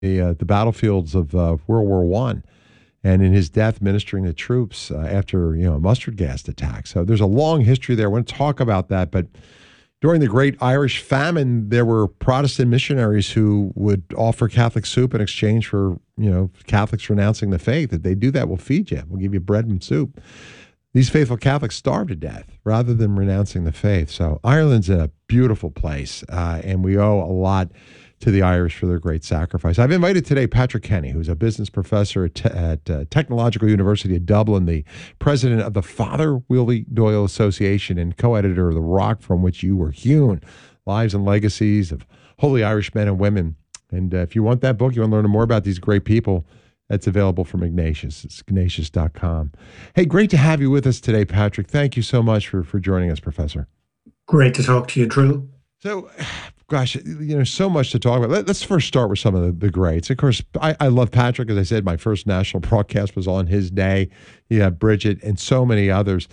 the battlefields of World War One, and in his death ministering to troops after a mustard gas attack. So there's a long history there. I want to talk about that, but during the Great Irish Famine, there were Protestant missionaries who would offer Catholic soup in exchange for Catholics renouncing the faith. If they do that, we'll feed you. We'll give you bread and soup. These faithful Catholics starved to death rather than renouncing the faith. So Ireland's a beautiful place, and we owe a lot to the Irish for their great sacrifice. I've invited today Patrick Kenny, who's a business professor at Technological University of Dublin, the president of the Father Willie Doyle Association, and co-editor of The Rock from Which You Were Hewn, Lives and Legacies of Holy Irish Men and Women. And if you want that book, you want to learn more about these great people, that's available from Ignatius. It's ignatius.com. Hey, great to have you with us today, Patrick. Thank you so much for joining us, Professor. Great to talk to you, Drew. So, gosh, so much to talk about. Let's first start with some of the greats. Of course, I love Patrick. As I said, my first national broadcast was on his day. You have Bridget and so many others.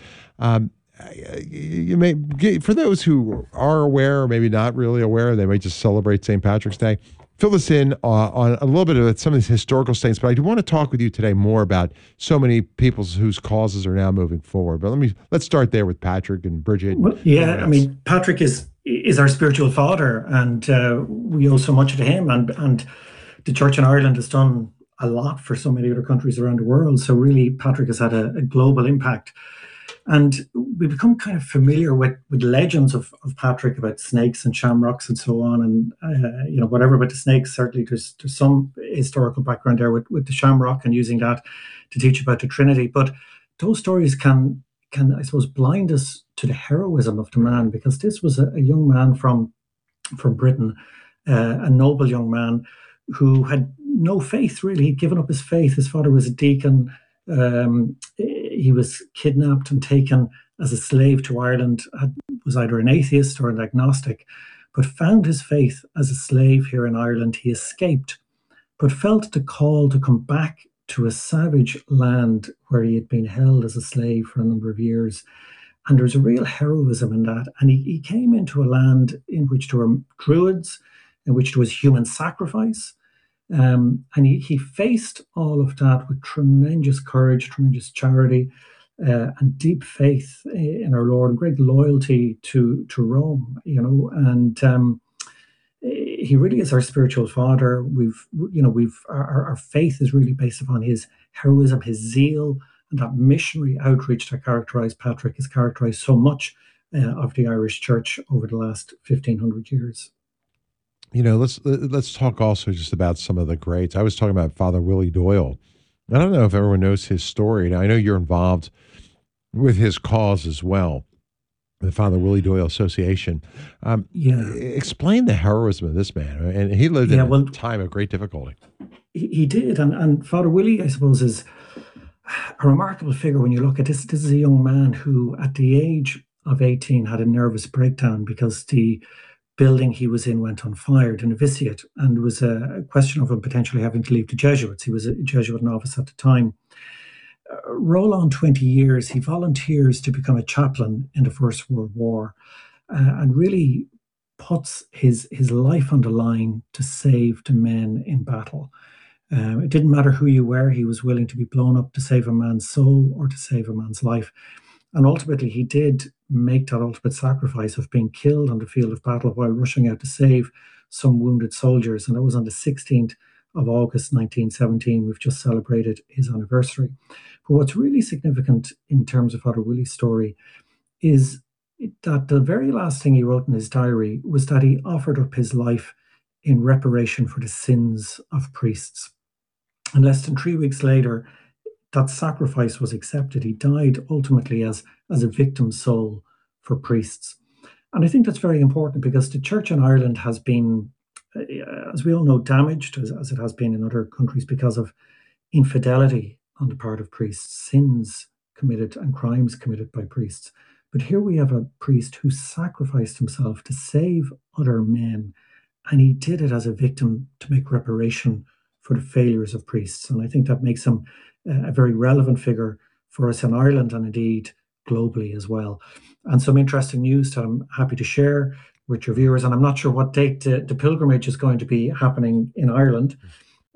You may, for those who are aware or maybe not really aware, they may just celebrate St. Patrick's Day. Fill us in on a little bit of some of these historical statements, but I do want to talk with you today more about so many people whose causes are now moving forward. But let's start there with Patrick and Bridget. Well, yeah, I mean, Patrick is our spiritual father, and we owe so much to him. And the Church in Ireland has done a lot for so many other countries around the world. So really, Patrick has had a global impact. And we've become kind of familiar with legends of Patrick about snakes and shamrocks and so on. And, whatever about the snakes, certainly there's some historical background there with the shamrock and using that to teach about the Trinity. But those stories can I suppose, blind us to the heroism of the man, because this was a young man from Britain, a noble young man who had no faith, really. He'd given up his faith. His father was a deacon. He was kidnapped and taken as a slave to Ireland, was either an atheist or an agnostic, but found his faith as a slave here in Ireland. He escaped, but felt the call to come back to a savage land where he had been held as a slave for a number of years. And there's a real heroism in that. And he came into a land in which there were druids, in which there was human sacrifice. And he faced all of that with tremendous courage, tremendous charity, and deep faith in our Lord, and great loyalty to Rome, and he really is our spiritual father. Our faith is really based upon his heroism, his zeal, and that missionary outreach that characterized Patrick has characterized so much of the Irish Church over the last 1,500 years. Let's talk also just about some of the greats. I was talking about Father Willie Doyle. I don't know if everyone knows his story. Now, I know you're involved with his cause as well, the Father Willie Doyle Association. Explain the heroism of this man. And he lived in a time of great difficulty. He did. And Father Willie, I suppose, is a remarkable figure when you look at this. This is a young man who, at the age of 18, had a nervous breakdown because the building he was in went on fire, the novitiate, and it was a question of him potentially having to leave the Jesuits. He was a Jesuit novice at the time. Roll on 20 years, he volunteers to become a chaplain in the First World War, and really puts his life on the line to save the men in battle. It didn't matter who you were, he was willing to be blown up to save a man's soul or to save a man's life. And ultimately, he did make that ultimate sacrifice of being killed on the field of battle while rushing out to save some wounded soldiers. And it was on the 16th of August 1917. We've just celebrated his anniversary. But what's really significant in terms of Father Willie's story is that the very last thing he wrote in his diary was that he offered up his life in reparation for the sins of priests. And less than 3 weeks later, that sacrifice was accepted. He died ultimately as a victim soul for priests. And I think that's very important because the Church in Ireland has been, as we all know, damaged, as it has been in other countries, because of infidelity on the part of priests, sins committed and crimes committed by priests. But here we have a priest who sacrificed himself to save other men, and he did it as a victim to make reparation for the failures of priests. And I think that makes him a very relevant figure for us in Ireland and indeed globally as well. And some interesting news that I'm happy to share with your viewers. And I'm not sure what date the pilgrimage is going to be happening in Ireland,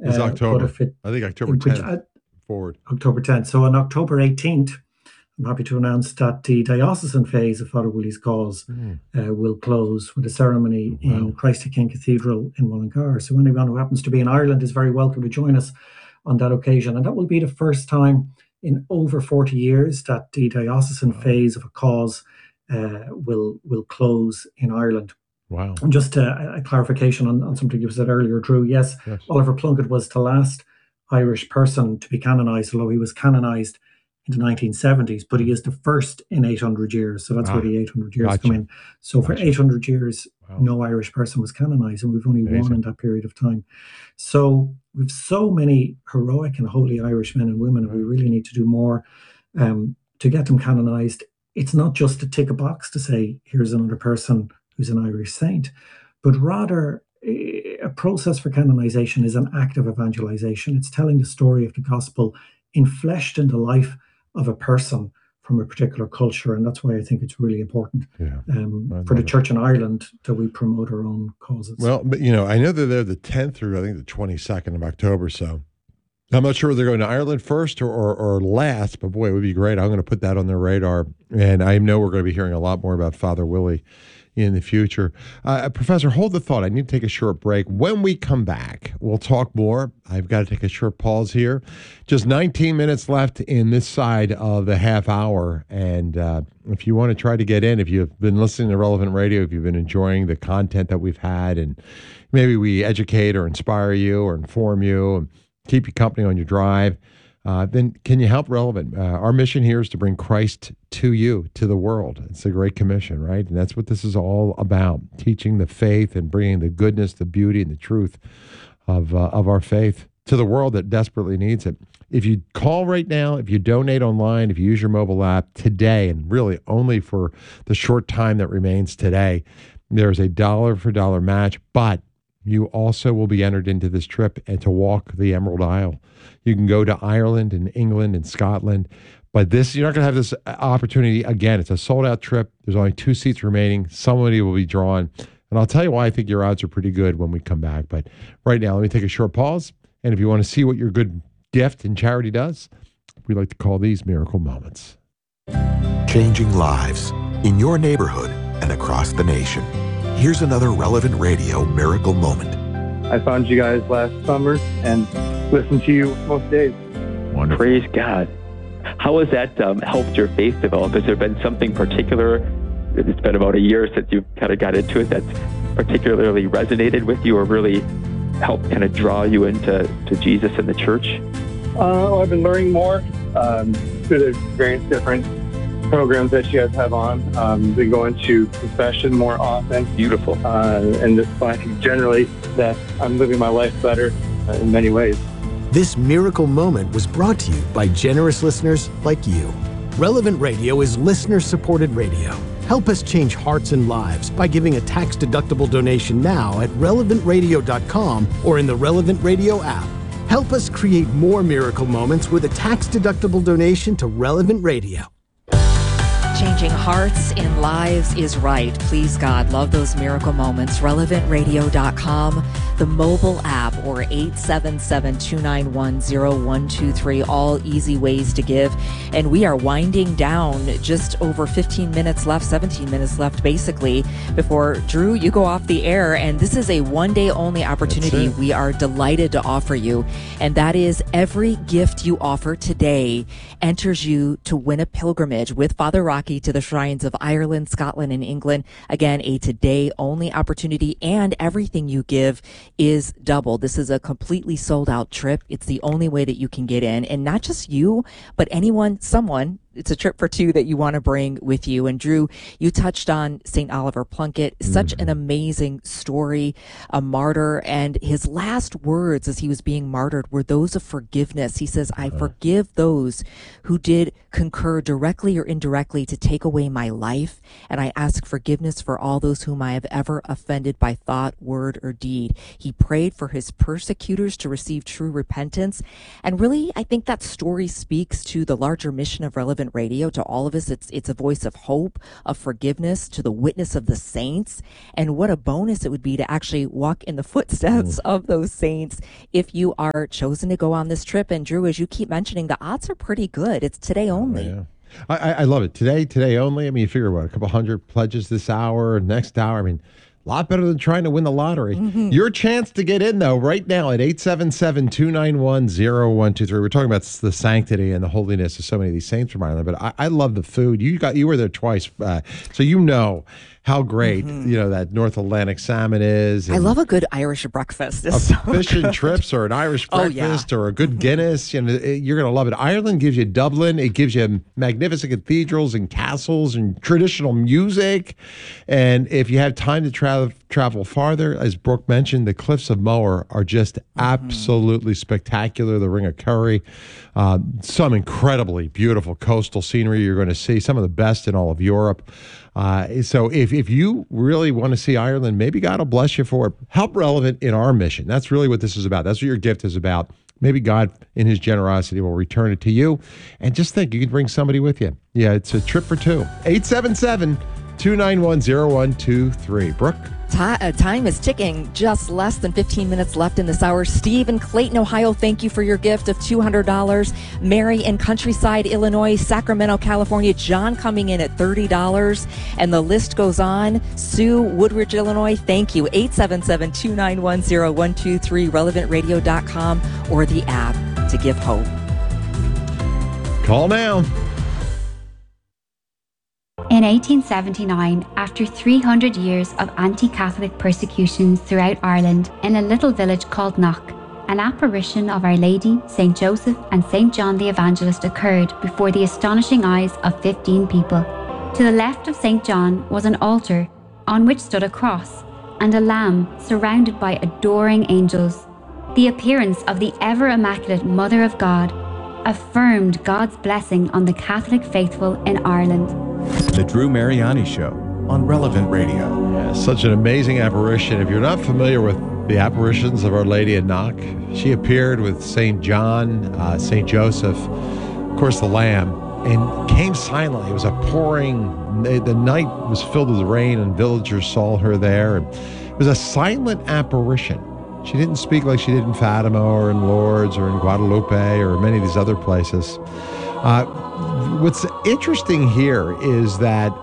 It's But October. if it, I think October in which 10th forward. October 10th. So on October 18th, I'm happy to announce that the diocesan phase of Father Willie's cause will close with a ceremony in Christ the King Cathedral in Mullingar. So anyone who happens to be in Ireland is very welcome to join us on that occasion. And that will be the first time in over 40 years that the diocesan phase of a cause will close in Ireland. Wow. And just a clarification on something you said earlier, Drew. Yes, Oliver Plunkett was the last Irish person to be canonized, although he was canonized in the 1970s, but he is the first in 800 years. So that's where the 800 years come in. So for 800 years, no Irish person was canonized, and we've only one in that period of time. So we've so many heroic and holy Irish men and women, and we really need to do more to get them canonized. It's not just to tick a box to say, here's another person who's an Irish saint, but rather a process for canonization is an act of evangelization. It's telling the story of the gospel infleshed in the life of a person from a particular culture. And that's why I think it's really important for the church in Ireland that we promote our own causes. Well, but I know that they're the 10th through, I think, the 22nd of October. So I'm not sure whether they're going to Ireland first or last, but boy, it would be great. I'm going to put that on their radar. And I know we're going to be hearing a lot more about Father Willie in the future. Professor, hold the thought. I need to take a short break. When we come back, we'll talk more. I've got to take a short pause here. Just 19 minutes left in this side of the half hour. And if you want to try to get in, if you've been listening to Relevant Radio, if you've been enjoying the content that we've had, and maybe we educate or inspire you or inform you and keep you company on your drive, then can you help Relevant? Our mission here is to bring Christ to you, to the world. It's a great commission, right? And that's what this is all about, teaching the faith and bringing the goodness, the beauty, and the truth of our faith to the world that desperately needs it. If you call right now, if you donate online, if you use your mobile app today, and really only for the short time that remains today, there's a dollar for dollar match, but you also will be entered into this trip and to walk the Emerald Isle. You can go to Ireland and England and Scotland, but you're not going to have this opportunity again. It's a sold-out trip. There's only 2 seats remaining. Somebody will be drawn, and I'll tell you why I think your odds are pretty good when we come back. But right now, let me take a short pause, and if you want to see what your good gift and charity does, we like to call these miracle moments. Changing lives in your neighborhood and across the nation. Here's another Relevant Radio miracle moment. I found you guys last summer and listen to you most days. Wonderful. Praise God. How has that helped your faith develop? Has there been something particular? It's been about a year since you kind of got into it that's particularly resonated with you or really helped kind of draw you into Jesus and the church? I've been learning more through the various different programs that you guys have on. Been going to confession more often. Beautiful. And just finding generally that I'm living my life better in many ways. This miracle moment was brought to you by generous listeners like you. Relevant Radio is listener-supported radio. Help us change hearts and lives by giving a tax-deductible donation now at relevantradio.com or in the Relevant Radio app. Help us create more miracle moments with a tax-deductible donation to Relevant Radio. Changing hearts and lives is right. Please, God, love those miracle moments. RelevantRadio.com, the mobile app, or 877-291-0123. All easy ways to give. And we are winding down, just over 15 minutes left, 17 minutes left, basically, before, Drew, you go off the air. And this is a one-day only opportunity we are delighted to offer you. And that is every gift you offer today enters you to win a pilgrimage with Father Rocky to the shrines of Ireland, Scotland, and England. Again, a today-only opportunity, and everything you give is double. This is a completely sold-out trip. It's the only way that you can get in, and not just you, but someone. It's a trip for two that you want to bring with you. And Drew, you touched on St. Oliver Plunkett, such an amazing story, a martyr. And his last words as he was being martyred were those of forgiveness. He says, I forgive those who did concur directly or indirectly to take away my life. And I ask forgiveness for all those whom I have ever offended by thought, word, or deed. He prayed for his persecutors to receive true repentance. And really, I think that story speaks to the larger mission of Relevant Relevant Radio. To all of us, it's a voice of hope, of forgiveness, to the witness of the saints. And what a bonus it would be to actually walk in the footsteps of those saints if you are chosen to go on this trip. And Drew, as you keep mentioning, the odds are pretty good. It's today only. Yeah. I love it. Today only. I mean, you figure what, a couple hundred pledges this hour, next hour. I mean, a lot better than trying to win the lottery. Your chance to get in, though, right now at 877-291-0123. We're talking about the sanctity and the holiness of so many of these saints from Ireland, but I love the food. You were there twice, so you know how great that North Atlantic salmon is. I love a good Irish breakfast. Fish and trips, or an Irish breakfast, or a good Guinness. You're going to love it. Ireland gives you Dublin. It gives you magnificent cathedrals and castles and traditional music. And if you have time to travel farther, as Brooke mentioned, the Cliffs of Moher are just absolutely spectacular. The Ring of Kerry, some incredibly beautiful coastal scenery you're going to see, some of the best in all of Europe. So if you really want to see Ireland, maybe God will bless you for it. Help Relevant in our mission. That's really what this is about. That's what your gift is about. Maybe God, in his generosity, will return it to you. And just think, you can bring somebody with you. Yeah, it's a trip for two. 877-291-0123. Brooke? Time is ticking. Just less than 15 minutes left in this hour. Steve in Clayton, Ohio, thank you for your gift of $200. Mary in Countryside, Illinois, Sacramento, California, John coming in at $30. And the list goes on. Sue, Woodridge, Illinois, thank you. 877-291-0123, relevantradio.com, or the app to give hope. Call now. In 1879, after 300 years of anti-Catholic persecutions throughout Ireland, in a little village called Knock, an apparition of Our Lady, St. Joseph and St. John the Evangelist occurred before the astonishing eyes of 15 people. To the left of St. John was an altar on which stood a cross and a lamb surrounded by adoring angels. The appearance of the ever-immaculate Mother of God affirmed God's blessing on the Catholic faithful in Ireland. The Drew Mariani Show on Relevant Radio. Yeah, such an amazing apparition. If you're not familiar with the apparitions of Our Lady at Knock, she appeared with St. John, St. Joseph, of course the Lamb, and came silently. It was a pouring, the night was filled with rain, and villagers saw her there. It was a silent apparition. She didn't speak like she did in Fatima or in Lourdes or in Guadalupe or many of these other places. What's interesting here is that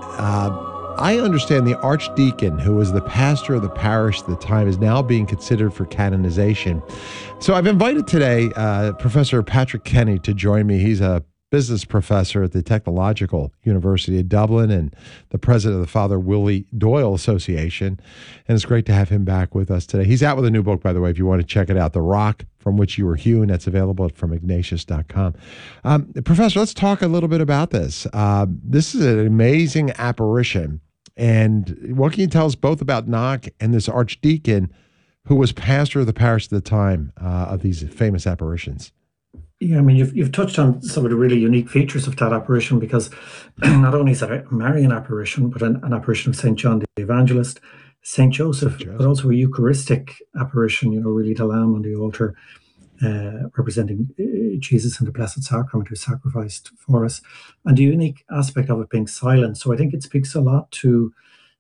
I understand the archdeacon, who was the pastor of the parish at the time, is now being considered for canonization. So I've invited today Professor Patrick Kenny to join me. He's a business professor at the Technological University of Dublin and the president of the Father Willie Doyle Association. And it's great to have him back with us today. He's out with a new book, by the way, if you want to check it out, The Rock from Which You Were Hewn. That's available at FromIgnatius.com. Professor, let's talk a little bit about this. This is an amazing apparition. And what can you tell us both about Knock and this archdeacon who was pastor of the parish at the time of these famous apparitions? Yeah, I mean, you've touched on some of the really unique features of that apparition, because not only is it a Marian apparition, but an apparition of St. John the Evangelist, St. Joseph, but also a Eucharistic apparition, really the Lamb on the altar, representing Jesus and the Blessed Sacrament who sacrificed for us, and the unique aspect of it being silent. So I think it speaks a lot to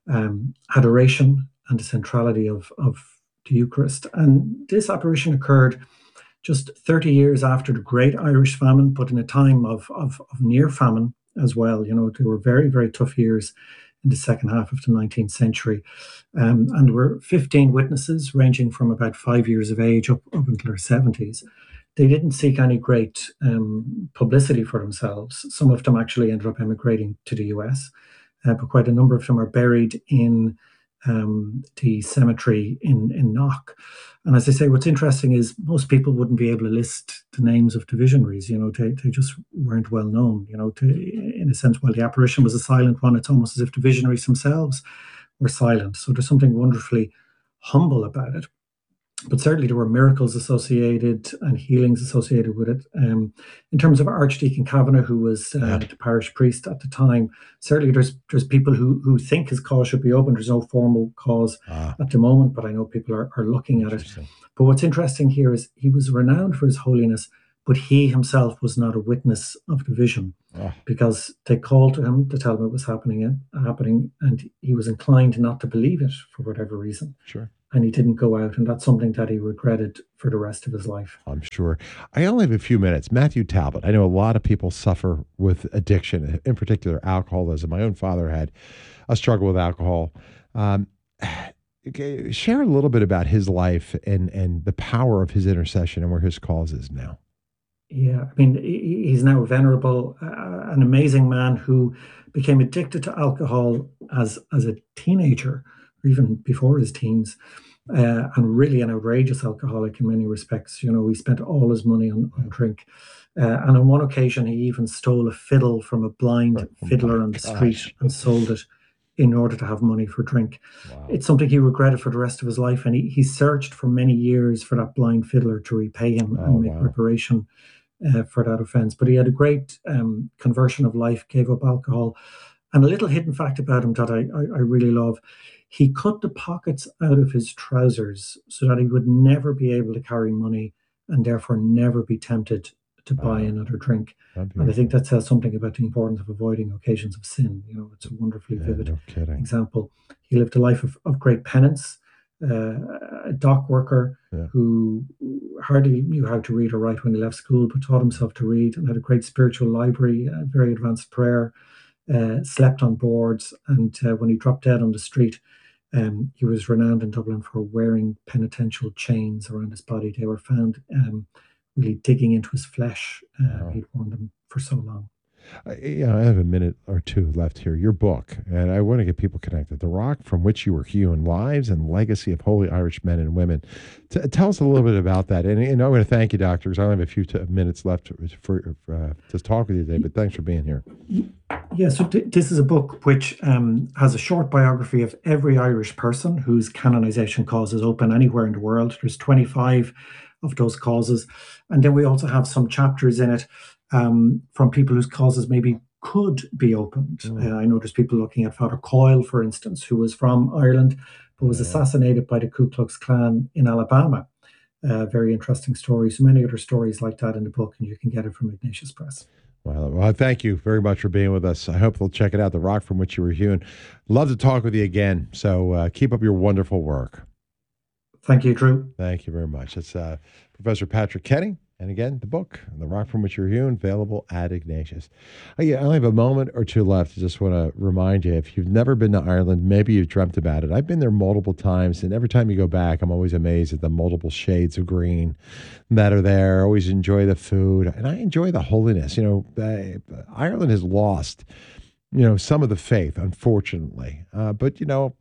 adoration and the centrality of the Eucharist. And this apparition occurred just 30 years after the Great Irish Famine, but in a time of near famine as well. They were very, very tough years in the second half of the 19th century. And there were 15 witnesses ranging from about 5 years of age up until their 70s. They didn't seek any great publicity for themselves. Some of them actually ended up emigrating to the US, but quite a number of them are buried in the cemetery in Knock. And as I say, what's interesting is most people wouldn't be able to list the names of the visionaries. They just weren't well known. In a sense, while the apparition was a silent one, it's almost as if the visionaries themselves were silent. So there's something wonderfully humble about it. But certainly there were miracles associated and healings associated with it. In terms of Archdeacon Kavanagh, who was the parish priest at the time, certainly there's people who think his cause should be open. There's no formal cause at the moment, but I know people are looking at it. But what's interesting here is he was renowned for his holiness, but he himself was not a witness of the vision because they called to him to tell him it was happening, and he was inclined not to believe it for whatever reason. Sure. And he didn't go out, and that's something that he regretted for the rest of his life. I'm sure. I only have a few minutes. Matthew Talbot. I know a lot of people suffer with addiction, in particular alcoholism. My own father had a struggle with alcohol. Share a little bit about his life and the power of his intercession and where his cause is now. Yeah, I mean, he's now venerable, an amazing man who became addicted to alcohol as a teenager, or even before his teens, and really an outrageous alcoholic in many respects. You know, he spent all his money on drink. And on one occasion, he even stole a fiddle from a blind fiddler on the street and sold it in order to have money for drink. Wow. It's something he regretted for the rest of his life. And he searched for many years for that blind fiddler to repay him and make reparation for that offense. But he had a great conversion of life, gave up alcohol. And a little hidden fact about him that I really love, he cut the pockets out of his trousers so that he would never be able to carry money and therefore never be tempted to buy another drink. And I think that says something about the importance of avoiding occasions of sin. You know, it's a wonderfully vivid example. He lived a life of great penance, a dock worker who hardly knew how to read or write when he left school, but taught himself to read and had a great spiritual library, very advanced prayer, slept on boards. And when he dropped dead on the street, he was renowned in Dublin for wearing penitential chains around his body. They were found really digging into his flesh. He'd worn them for so long. I have a minute or two left here. Your book, and I want to get people connected. The Rock from Which You Were Hewn, Lives and Legacy of Holy Irish Men and Women. Tell us a little bit about that. And I'm going to thank you, Doctor, because I only have a few minutes left to talk with you today, but thanks for being here. Yeah, so this is a book which has a short biography of every Irish person whose canonization cause is open anywhere in the world. There's 25 of those causes. And then we also have some chapters in it from people whose causes maybe could be opened. I know there's people looking at Father Coyle, for instance, who was from Ireland, but was assassinated by the Ku Klux Klan in Alabama. Very interesting story. So many other stories like that in the book, and you can get it from Ignatius Press. Well, thank you very much for being with us. I hope they'll check it out, The Rock from Which You Were Hewn. Love to talk with you again. So keep up your wonderful work. Thank you, Drew. Thank you very much. It's Professor Patrick Kenny. And again, the book, The Rock from Which You Were Hewn, available at Ignatius. I only have a moment or two left. I just want to remind you, if you've never been to Ireland, maybe you've dreamt about it. I've been there multiple times, and every time you go back, I'm always amazed at the multiple shades of green that are there. I always enjoy the food, and I enjoy the holiness. You know, Ireland has lost, some of the faith, unfortunately. But,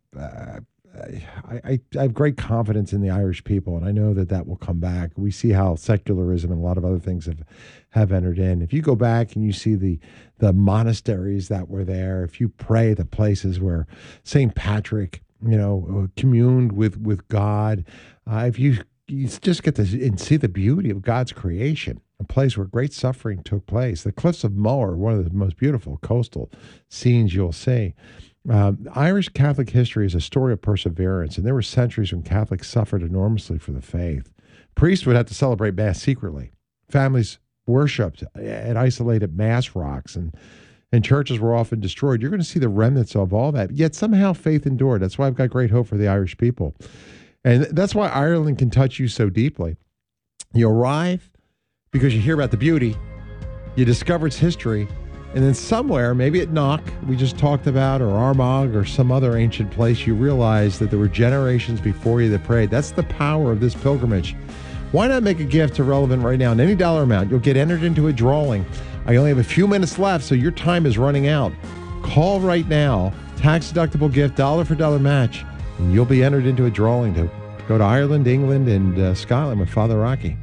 I have great confidence in the Irish people, and I know that will come back. We see how secularism and a lot of other things have entered in. If you go back and you see the monasteries that were there, if you pray at the places where St. Patrick, communed with God, if you just get to and see the beauty of God's creation, a place where great suffering took place. The Cliffs of Moher, one of the most beautiful coastal scenes you'll see. Irish Catholic history is a story of perseverance, and there were centuries when Catholics suffered enormously for the faith. Priests would have to celebrate Mass secretly. Families worshipped at isolated Mass rocks, and churches were often destroyed. You're going to see the remnants of all that. Yet somehow faith endured. That's why I've got great hope for the Irish people. And that's why Ireland can touch you so deeply. You arrive because you hear about the beauty, you discover its history, and then somewhere, maybe at Knock, we just talked about, or Armagh, or some other ancient place, you realize that there were generations before you that prayed. That's the power of this pilgrimage. Why not make a gift to Relevant right now? In any dollar amount, you'll get entered into a drawing. I only have a few minutes left, so your time is running out. Call right now, tax-deductible gift, dollar for dollar match, and you'll be entered into a drawing to go to Ireland, England, and Scotland with Father Rocky.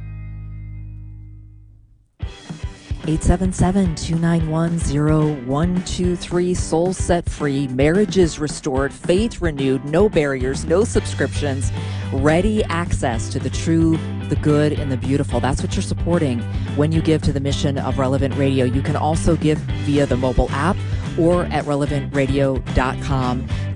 877-291-0123, soul set free, marriages restored, faith renewed, no barriers, no subscriptions, ready access to the true, the good, and the beautiful. That's what you're supporting when you give to the mission of Relevant Radio. You can also give via the mobile app or at relevantradio.com to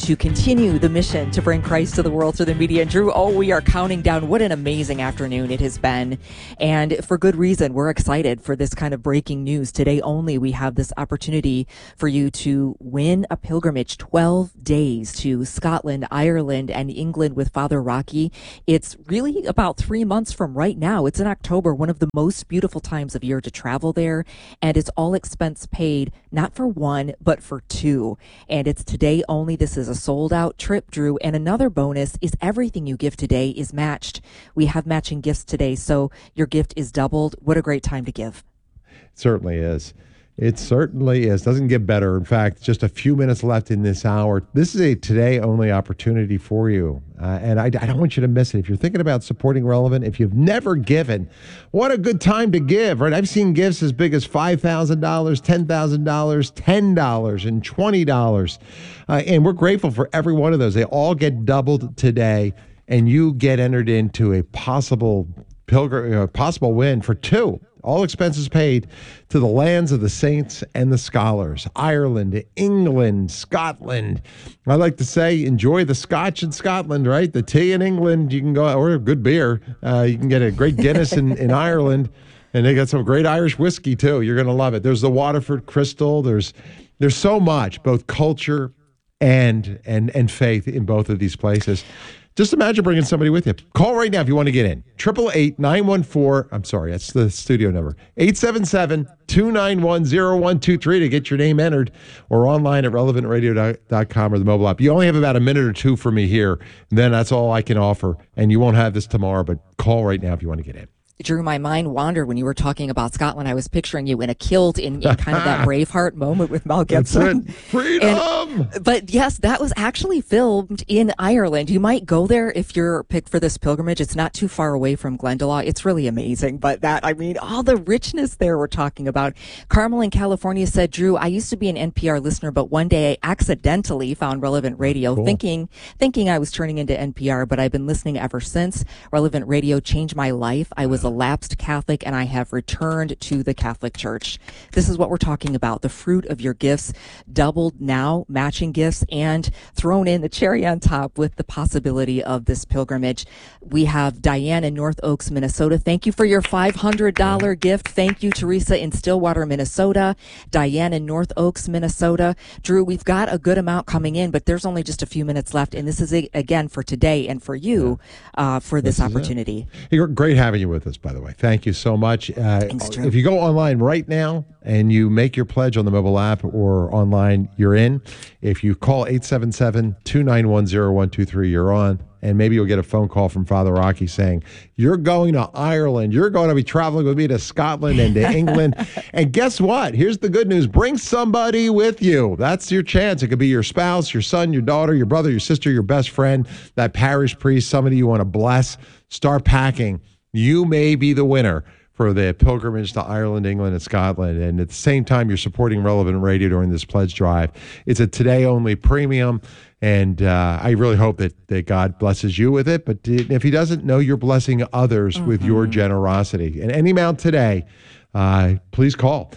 to continue the mission to bring Christ to the world through the media. And Drew, we are counting down. What an amazing afternoon it has been. And for good reason, we're excited for this kind of breaking news. Today only, we have this opportunity for you to win a pilgrimage, 12 days to Scotland, Ireland, and England with Father Rocky. It's really about 3 months from right now. It's in October, one of the most beautiful times of year to travel there. And it's all expense paid, not for one, but for two. And it's today only. This is a sold out trip, Drew. And another bonus is everything you give today is matched. We have matching gifts today, so your gift is doubled. What a great time to give. It certainly is. It certainly is. Doesn't get better. In fact, just a few minutes left in this hour. This is a today-only opportunity for you. And I don't want you to miss it. If you're thinking about supporting Relevant, if you've never given, what a good time to give, right? I've seen gifts as big as $5,000, $10,000, $10, and $20. And we're grateful for every one of those. They all get doubled today, and you get entered into a possible win for two. All expenses paid to the lands of the saints and the scholars. Ireland, England, Scotland. I like to say, enjoy the Scotch in Scotland, right? The tea in England, you can go, or a good beer. You can get a great Guinness in Ireland. And they got some great Irish whiskey, too. You're going to love it. There's the Waterford Crystal. There's so much, both culture and faith in both of these places. Just imagine bringing somebody with you. Call right now if you want to get in. 888-914, I'm sorry, that's the studio number. 877-291-0123 to get your name entered, or online at relevantradio.com or the mobile app. You only have about a minute or two for me here, and then that's all I can offer. And you won't have this tomorrow, but call right now if you want to get in. Drew, my mind wandered when you were talking about Scotland. I was picturing you in a kilt in kind of that Braveheart moment with Mel Gibson. That's it. Freedom! But yes, that was actually filmed in Ireland. You might go there if you're picked for this pilgrimage. It's not too far away from Glendalough. It's really amazing. But all the richness there we're talking about. Carmel in California said, Drew, I used to be an NPR listener, but one day I accidentally found Relevant Radio, cool. thinking I was turning into NPR, but I've been listening ever since. Relevant Radio changed my life. I was a lapsed Catholic, and I have returned to the Catholic Church. This is what we're talking about. The fruit of your gifts doubled now, matching gifts, and thrown in the cherry on top with the possibility of this pilgrimage. We have Diane in North Oaks, Minnesota. Thank you for your $500 gift. Thank you, Teresa in Stillwater, Minnesota. Diane in North Oaks, Minnesota. Drew, we've got a good amount coming in, but there's only just a few minutes left, and this is, again, for today and for you for this opportunity. Hey, great having you with us, by the way. Thank you so much. Thanks, Drew. If you go online right now and you make your pledge on the mobile app or online, you're in. If you call 877-291-0123, you're on. And maybe you'll get a phone call from Father Rocky saying, you're going to Ireland. You're going to be traveling with me to Scotland and to England. And guess what? Here's the good news. Bring somebody with you. That's your chance. It could be your spouse, your son, your daughter, your brother, your sister, your best friend, that parish priest, somebody you want to bless. Start packing. You may be the winner for the pilgrimage to Ireland, England, and Scotland. And at the same time, you're supporting Relevant Radio during this pledge drive. It's a today-only premium, and I really hope that God blesses you with it. But if he doesn't, know you're blessing others with your generosity. And any amount today, please call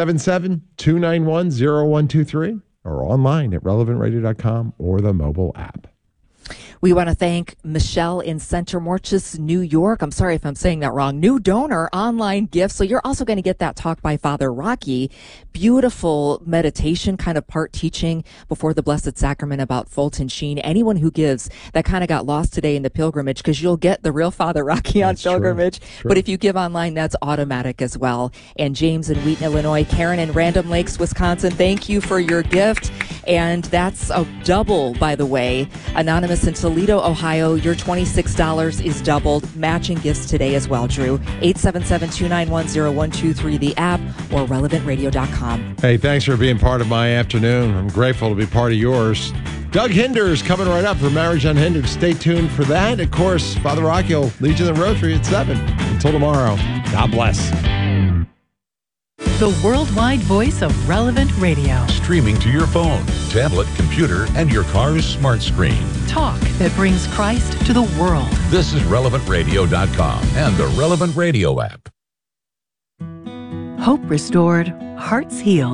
877-291-0123 or online at relevantradio.com or the mobile app. We want to thank Michelle in Center Morchis, New York. I'm sorry if I'm saying that wrong. New donor, online gift. So you're also going to get that talk by Father Rocky. Beautiful meditation, kind of part teaching before the Blessed Sacrament about Fulton Sheen. Anyone who gives, that kind of got lost today in the pilgrimage, because you'll get the real Father Rocky on pilgrimage. True. But if you give online, that's automatic as well. And James in Wheaton, Illinois, Karen in Random Lakes, Wisconsin, thank you for your gift. And that's a double, by the way. Anonymous in Toledo, Ohio, your $26 is doubled. Matching gifts today as well, Drew. 877-291-0123, the app, or relevantradio.com. Hey, thanks for being part of my afternoon. I'm grateful to be part of yours. Doug Hinders coming right up for Marriage Unhindered. Stay tuned for that. Of course, Father Rocky will lead you in the rosary at 7. Until tomorrow, God bless. The worldwide voice of Relevant Radio. Streaming to your phone, tablet, computer, and your car's smart screen. Talk that brings Christ to the world. This is relevantradio.com and the Relevant Radio app. Hope restored, hearts healed.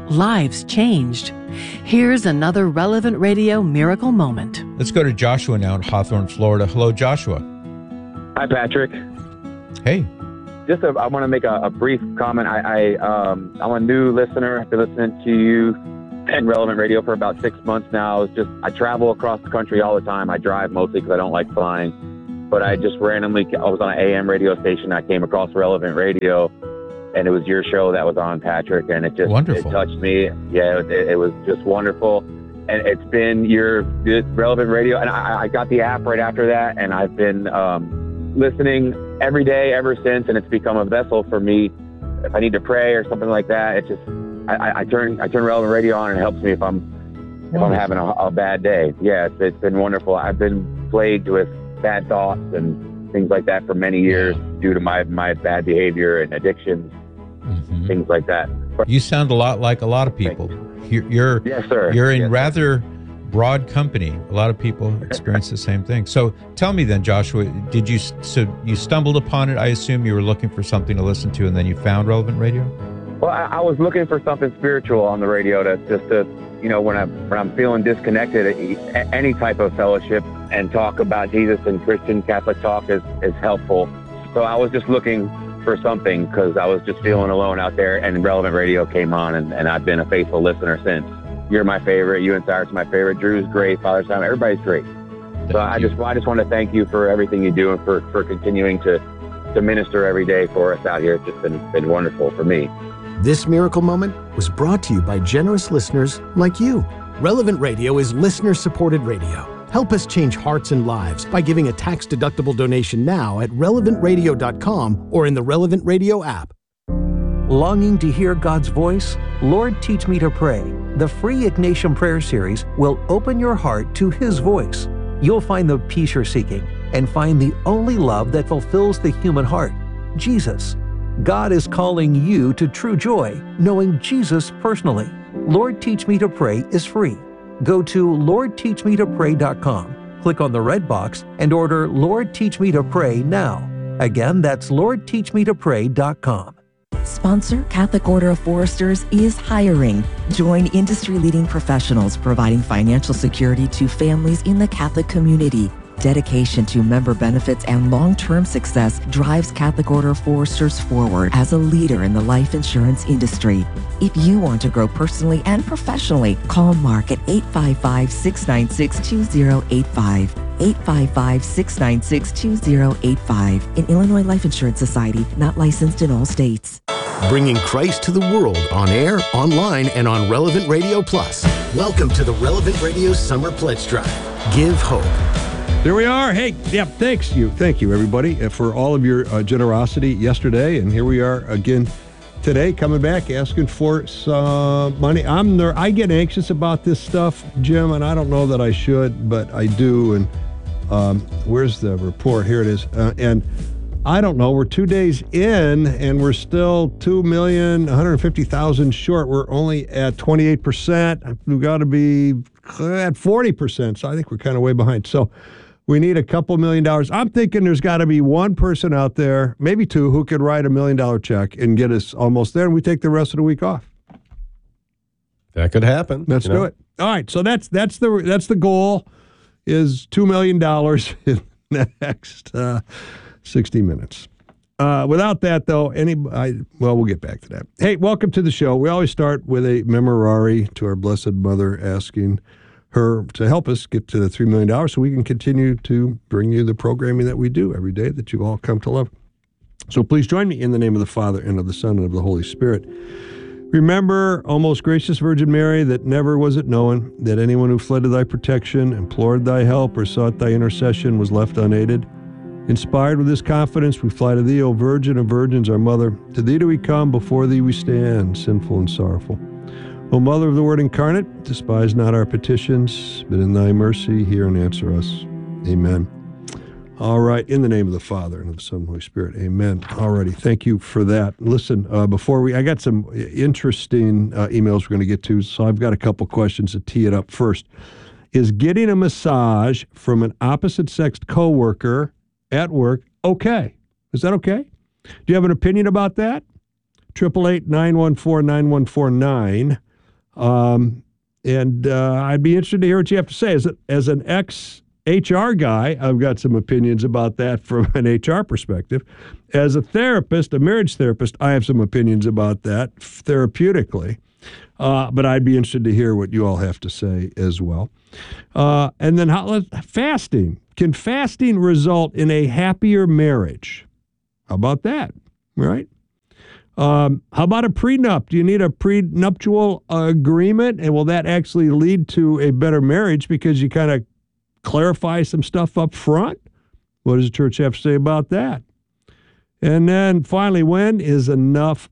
lives changed. Here's another Relevant Radio miracle moment. Let's go to Joshua now in Hawthorne, Florida. Hello, Joshua. Hi, Patrick. Hey. I want to make a brief comment. I'm a new listener. I've been listening to you and Relevant Radio for about 6 months now. I travel across the country all the time. I drive mostly because I don't like flying. But I just randomly, I was on an AM radio station. I came across Relevant Radio, and it was your show that was on, Patrick, and it touched me. Yeah, it was just wonderful. And it's been your Relevant Radio, and I got the app right after that, and I've been listening every day ever since, and it's become a vessel for me. If I need to pray or something like that, I turn Relevant Radio on, and it helps me if I'm having a bad day. Yeah, it's been wonderful. I've been plagued with bad thoughts and things like that for many years due to my bad behavior and addictions, things like that. You sound a lot like a lot of people. You're yes, sir. You're in rather broad company. A lot of people experience the same thing. So tell me then, Joshua, you stumbled upon it? I assume you were looking for something to listen to, and then you found Relevant Radio? Well, I was looking for something spiritual on the radio to when I'm feeling disconnected, any type of fellowship and talk about Jesus and Christian Catholic talk is helpful. So I was just looking for something because I was just feeling alone out there, and Relevant Radio came on, and I've been a faithful listener since. You're my favorite. You and Cyrus are my favorite. Drew's great. Father Simon, everybody's great. So I just want to thank you for everything you do and for continuing to minister every day for us out here. It's just been wonderful for me. This miracle moment was brought to you by generous listeners like you. Relevant Radio is listener-supported radio. Help us change hearts and lives by giving a tax-deductible donation now at relevantradio.com or in the Relevant Radio app. Longing to hear God's voice? Lord, Teach Me to Pray. The free Ignatian Prayer Series will open your heart to His voice. You'll find the peace you're seeking and find the only love that fulfills the human heart, Jesus. God is calling you to true joy, knowing Jesus personally. Lord, Teach Me to Pray is free. Go to LordTeachMeToPray.com, click on the red box, and order Lord, Teach Me to Pray now. Again, that's LordTeachMeToPray.com. Sponsor Catholic Order of Foresters is hiring. Join industry-leading professionals providing financial security to families in the Catholic community. Dedication to member benefits and long-term success drives Catholic Order of Foresters forward as a leader in the life insurance industry. If you want to grow personally and professionally, call Mark at 855-696-2085. 855-696-2085. An Illinois Life Insurance Society, not licensed in all states. Bringing Christ to the world on air, online, and on Relevant Radio Plus. Welcome to the Relevant Radio Summer Pledge Drive. Give hope. There we are. Hey, yeah, thank you, everybody, for all of your generosity yesterday. And here we are again today, coming back, asking for some money. I get anxious about this stuff, Jim, and I don't know that I should, but I do. And where's the report? Here it is. And I don't know. We're 2 days in, and we're still 2,150,000 short. We're only at 28%. We've got to be at 40%. So I think we're kind of way behind. So we need a couple $1 million. I'm thinking there's got to be one person out there, maybe two, who could write $1 million check and get us almost there, and we take the rest of the week off. That could happen. Let's do it. All right, so that's the goal, is $2 million in the next 60 minutes. Without that, though, we'll get back to that. Hey, welcome to the show. We always start with a memorare to our Blessed Mother, asking her to help us get to the $3 million so we can continue to bring you the programming that we do every day that you all come to love. So please join me in the name of the Father, and of the Son, and of the Holy Spirit. Remember, O most gracious Virgin Mary, that never was it known that anyone who fled to thy protection, implored thy help, or sought thy intercession was left unaided. Inspired with this confidence, we fly to thee, O Virgin of Virgins, our Mother. To thee do we come, before thee we stand, sinful and sorrowful. O Mother of the Word incarnate, despise not our petitions, but in thy mercy hear and answer us. Amen. All right, in the name of the Father, and of the Son, and the Holy Spirit, amen. All righty, thank you for that. Listen, I got some interesting emails we're going to get to, so I've got a couple questions to tee it up first. Is getting a massage from an opposite-sexed coworker at work okay? Is that okay? Do you have an opinion about that? 888-914-9149. And I'd be interested to hear what you have to say. As an ex-HR guy, I've got some opinions about that from an HR perspective. As a therapist, a marriage therapist, I have some opinions about that therapeutically. But I'd be interested to hear what you all have to say as well. And then fasting. Can fasting result in a happier marriage? How about that? Right? How about a prenup? Do you need a prenuptial agreement? And will that actually lead to a better marriage because you kind of clarify some stuff up front? What does the church have to say about that? And then finally, when is enough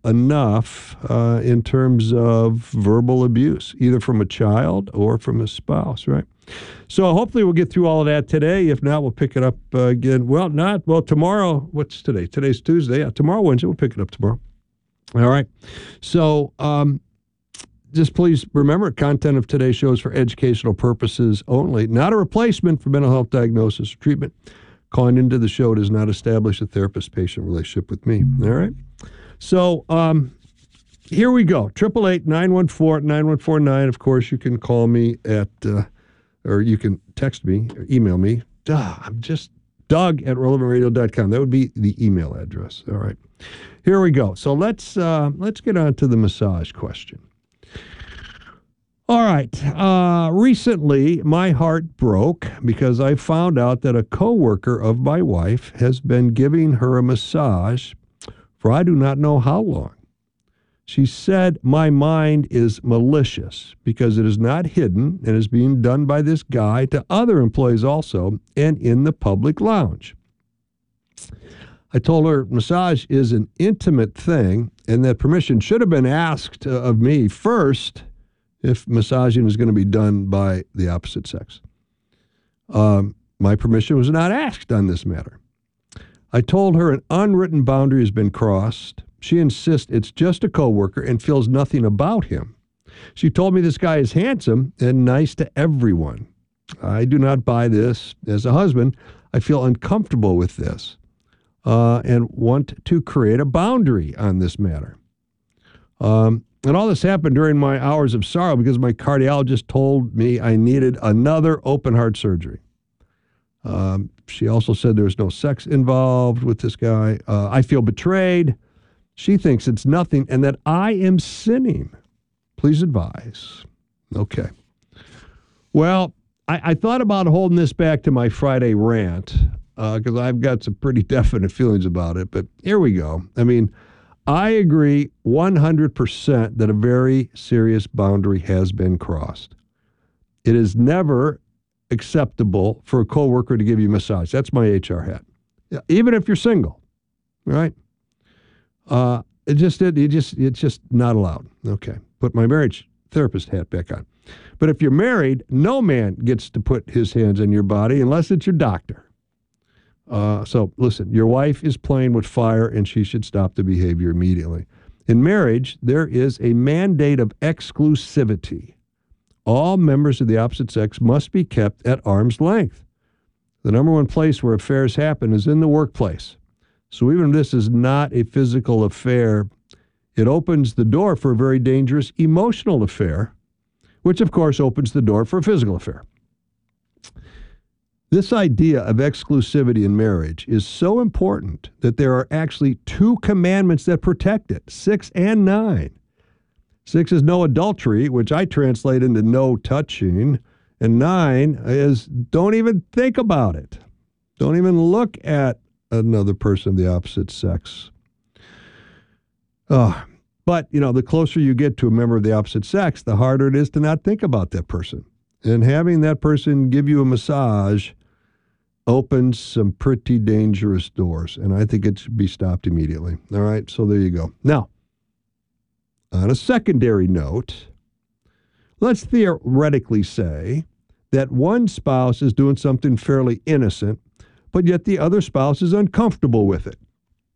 in terms of verbal abuse, either from a child or from a spouse, right? So hopefully we'll get through all of that today. If not, we'll pick it up again. Well, tomorrow. What's today? Today's Tuesday. Yeah, tomorrow, Wednesday. We'll pick it up tomorrow. All right. So just please remember, content of today's show is for educational purposes only, not a replacement for mental health diagnosis or treatment. Calling into the show does not establish a therapist-patient relationship with me. All right? So here we go. 888-914-9149. Of course, you can call me at, or you can text me or email me. I'm just Doug@relevantradio.com. That would be the email address. All right. Here we go. So let's get on to the massage question. All right. Recently, my heart broke because I found out that a coworker of my wife has been giving her a massage for I do not know how long. She said my mind is malicious because it is not hidden and is being done by this guy to other employees also and in the public lounge. I told her massage is an intimate thing and that permission should have been asked of me first if massaging is going to be done by the opposite sex. My permission was not asked on this matter. I told her an unwritten boundary has been crossed. She insists it's just a coworker and feels nothing about him. She told me this guy is handsome and nice to everyone. I do not buy this. As a husband, I feel uncomfortable with this and want to create a boundary on this matter. And all this happened during my hours of sorrow because my cardiologist told me I needed another open heart surgery. She also said there was no sex involved with this guy. I feel betrayed. She thinks it's nothing and that I am sinning. Please advise. Okay. Well, I thought about holding this back to my Friday rant because I've got some pretty definite feelings about it, but here we go. I mean, I agree 100% that a very serious boundary has been crossed. It is never acceptable for a coworker to give you a massage. That's my HR hat. Even if you're single, right? It's just not allowed. Okay. Put my marriage therapist hat back on. But if you're married, no man gets to put his hands on your body unless it's your doctor. So listen, your wife is playing with fire and she should stop the behavior immediately. In marriage, there is a mandate of exclusivity. All members of the opposite sex must be kept at arm's length. The number one place where affairs happen is in the workplace. So even if this is not a physical affair, it opens the door for a very dangerous emotional affair, which of course opens the door for a physical affair. This idea of exclusivity in marriage is so important that there are actually 2 commandments that protect it, 6 and 9. 6 is no adultery, which I translate into no touching, and 9 is don't even think about it. Don't even look at another person of the opposite sex. But, the closer you get to a member of the opposite sex, the harder it is to not think about that person. And having that person give you a massage opens some pretty dangerous doors, and I think it should be stopped immediately. All right, so there you go. Now, on a secondary note, let's theoretically say that one spouse is doing something fairly innocent, but yet the other spouse is uncomfortable with it.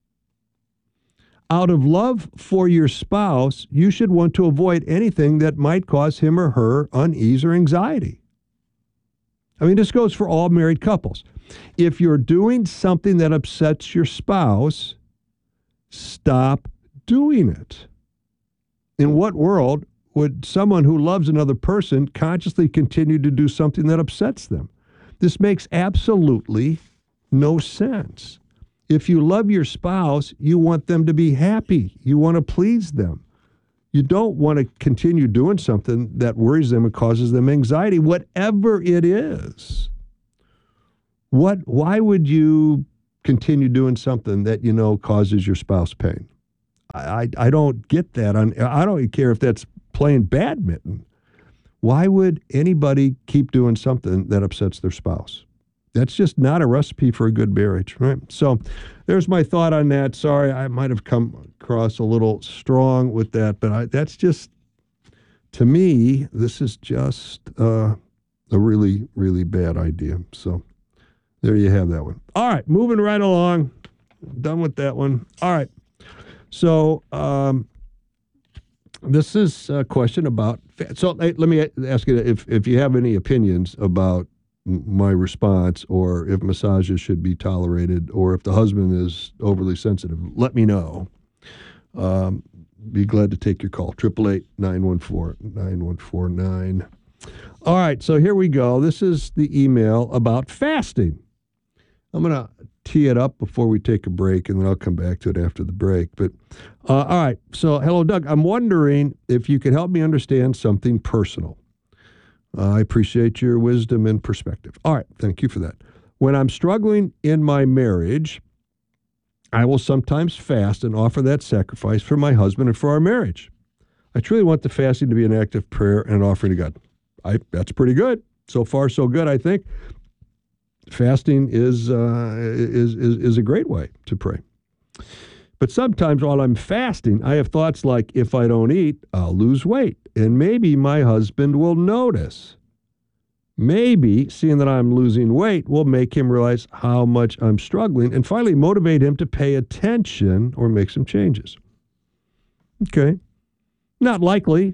Out of love for your spouse, you should want to avoid anything that might cause him or her unease or anxiety. I mean, this goes for all married couples. If you're doing something that upsets your spouse, stop doing it. In what world would someone who loves another person consciously continue to do something that upsets them? This makes absolutely no sense. If you love your spouse, you want them to be happy. You want to please them. You don't want to continue doing something that worries them and causes them anxiety, whatever it is. Why would you continue doing something that you know causes your spouse pain? I don't get that. I don't care if that's playing badminton. Why would anybody keep doing something that upsets their spouse? That's just not a recipe for a good marriage, right? So there's my thought on that. Sorry, I might have come across a little strong with that, but that's just, to me, this is just a really, really bad idea. So there you have that one. All right, moving right along. Done with that one. All right. So this is a question about, so let me ask you if you have any opinions about my response, or if massages should be tolerated, or if the husband is overly sensitive, let me know. Be glad to take your call. 888-914-9149. All right, so here we go. This is the email about fasting. I'm going to tee it up before we take a break, and then I'll come back to it after the break. But all right, so hello, Doug. I'm wondering if you could help me understand something personal. I appreciate your wisdom and perspective. All right, thank you for that. When I'm struggling in my marriage, I will sometimes fast and offer that sacrifice for my husband and for our marriage. I truly want the fasting to be an act of prayer and an offering to God. That's pretty good. So far, so good, I think. Fasting is a great way to pray. But sometimes while I'm fasting, I have thoughts like, if I don't eat, I'll lose weight. And maybe my husband will notice. Maybe seeing that I'm losing weight will make him realize how much I'm struggling and finally motivate him to pay attention or make some changes. Okay. Not likely.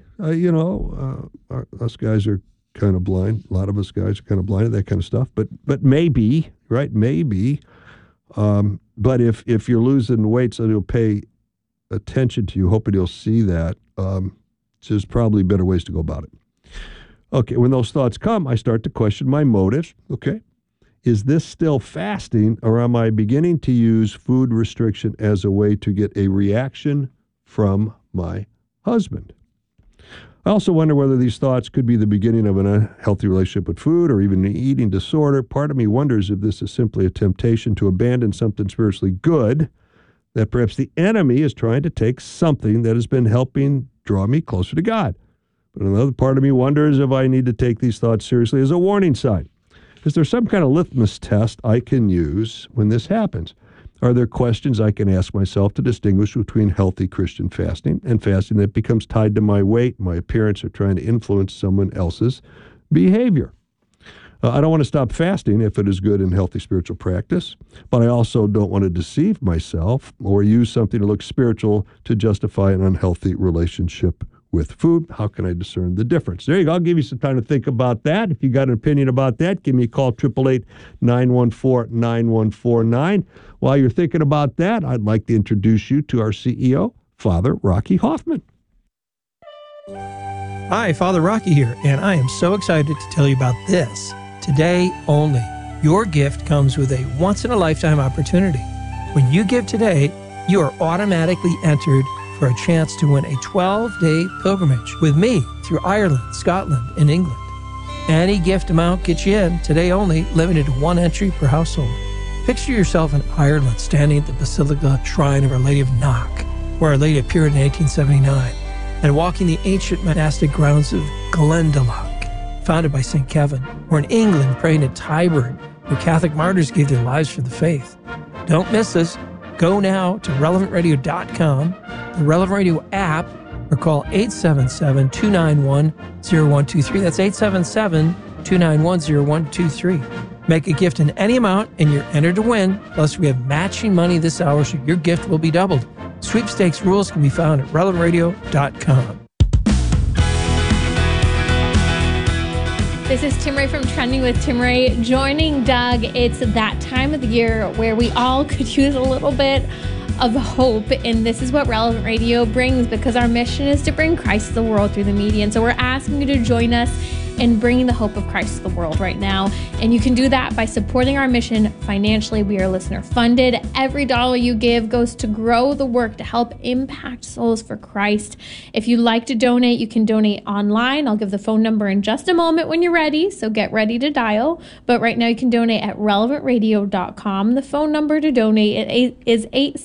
Us guys are kind of blind. A lot of us guys are kind of blind to that kind of stuff. But maybe, right? Maybe. But if you're losing weight, so he'll pay attention to you, hoping he'll see that, there's probably better ways to go about it. Okay, when those thoughts come, I start to question my motive. Okay, is this still fasting, or am I beginning to use food restriction as a way to get a reaction from my husband? I also wonder whether these thoughts could be the beginning of an unhealthy relationship with food or even an eating disorder. Part of me wonders if this is simply a temptation to abandon something spiritually good, that perhaps the enemy is trying to take something that has been helping draw me closer to God. But another part of me wonders if I need to take these thoughts seriously as a warning sign. Is there some kind of litmus test I can use when this happens? Are there questions I can ask myself to distinguish between healthy Christian fasting and fasting that becomes tied to my weight, my appearance, or trying to influence someone else's behavior? I don't want to stop fasting if it is good and healthy spiritual practice, but I also don't want to deceive myself or use something to look spiritual to justify an unhealthy relationship with food. How can I discern the difference? There you go. I'll give you some time to think about that. If you got an opinion about that, give me a call, 888-914-9149. While you're thinking about that, I'd like to introduce you to our CEO, Father Rocky Hoffman. Hi, Father Rocky here, and I am so excited to tell you about this. Today only, your gift comes with a once-in-a-lifetime opportunity. When you give today, you are automatically entered for a chance to win a 12-day pilgrimage with me through Ireland, Scotland, and England. Any gift amount gets you in, today only, limited to one entry per household. Picture yourself in Ireland standing at the Basilica Shrine of Our Lady of Knock, where Our Lady appeared in 1879, and walking the ancient monastic grounds of Glendalough, founded by St. Kevin, or in England praying at Tyburn, where Catholic martyrs gave their lives for the faith. Don't miss this. Go now to relevantradio.com, the Relevant Radio app, or call 877-291-0123. That's 877-291-0123. Make a gift in any amount and you're entered to win. Plus, we have matching money this hour, so your gift will be doubled. Sweepstakes rules can be found at relevantradio.com. This is Tim Ray from Trending with Tim Ray joining Doug. It's that time of the year where we all could use a little bit of hope. And this is what Relevant Radio brings, because our mission is to bring Christ to the world through the media. And so we're asking you to join us in bringing the hope of Christ to the world right now. And you can do that by supporting our mission financially. We are listener funded. Every dollar you give goes to grow the work to help impact souls for Christ. If you'd like to donate, you can donate online. I'll give the phone number in just a moment when you're ready, so get ready to dial. But right now you can donate at relevantradio.com. The phone number to donate is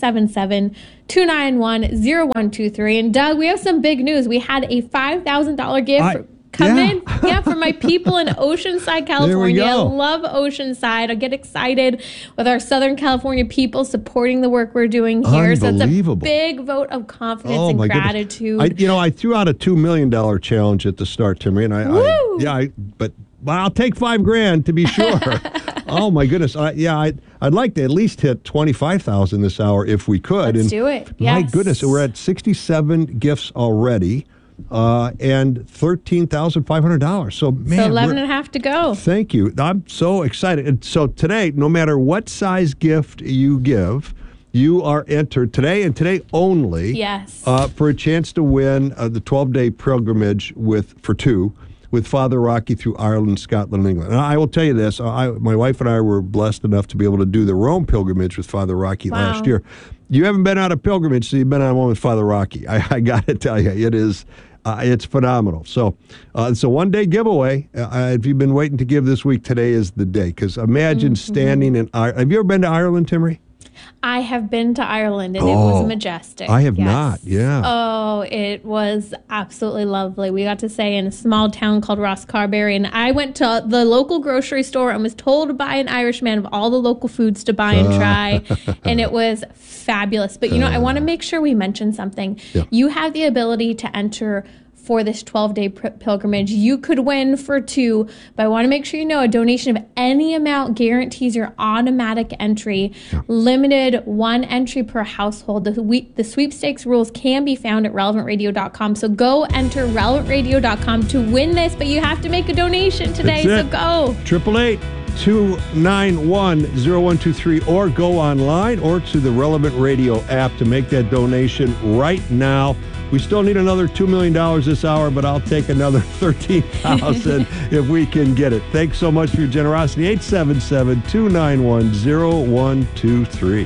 877-291-0123. And Doug, we have some big news. We had a $5,000 gift come in for my people in Oceanside, California. I love Oceanside. I get excited with our Southern California people supporting the work we're doing here. So it's a big vote of confidence and gratitude. I threw out a $2 million challenge at the start, Timmy, and but I'll take $5,000 to be sure. Oh my goodness! I'd like to at least hit 25,000 this hour if we could. Let's do it. My goodness, we're at 67 gifts already. And $13,500. So, man. So 11 and a half to go. Thank you. I'm so excited. And so today, no matter what size gift you give, you are entered today and today only. Yes. For a chance to win the 12-day pilgrimage for two with Father Rocky through Ireland, Scotland, and England. And I will tell you this, my wife and I were blessed enough to be able to do the Rome pilgrimage with Father Rocky last year. You haven't been on a pilgrimage, so you've been on one with Father Rocky. I got to tell you, it is... it's phenomenal. So it's a one-day giveaway. If you've been waiting to give this week, today is the day. Because imagine standing in Ireland. Have you ever been to Ireland, Timmery? I have been to Ireland, and it was majestic. I have not, Oh, it was absolutely lovely. We got to stay in a small town called Rosscarbery, and I went to the local grocery store and was told by an Irishman of all the local foods to buy and try, and it was fabulous. But, I want to make sure we mention something. Yeah. You have the ability to enter for this 12-day pilgrimage. You could win for two, but I want to make sure you know a donation of any amount guarantees your automatic entry. Yeah. Limited one entry per household. The sweepstakes rules can be found at relevantradio.com. So go enter relevantradio.com to win this, but you have to make a donation today. So go. 888-291-0123 or go online or to the Relevant Radio app to make that donation right now. We still need another $2 million this hour, but I'll take another $13,000 if we can get it. Thanks so much for your generosity. 877-291-0123.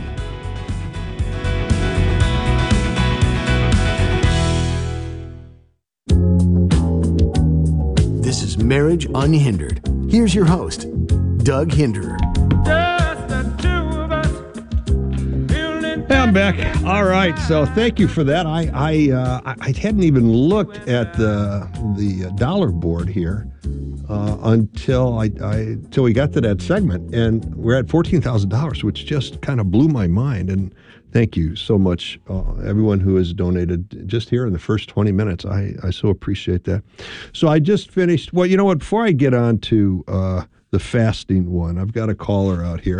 This is Marriage Unhindered. Here's your host, Doug Hinderer. I'm back. All right, so thank you for that. I hadn't even looked at the dollar board here until we got to that segment, and we're at $14,000, which just kind of blew my mind. And thank you so much, everyone who has donated just here in the first 20 minutes. I so appreciate that. So I just finished. Well, you know what? Before I get on to the fasting one, I've got a caller out here.